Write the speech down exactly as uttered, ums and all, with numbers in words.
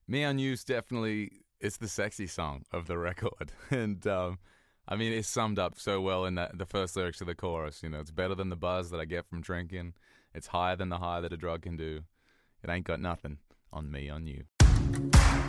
Me on You's definitely it's the sexy song of the record, and um, I mean it's summed up so well in that the first lyrics of the chorus. You know, it's better than the buzz that I get from drinking. It's higher than the high that a drug can do. It ain't got nothing on me on you.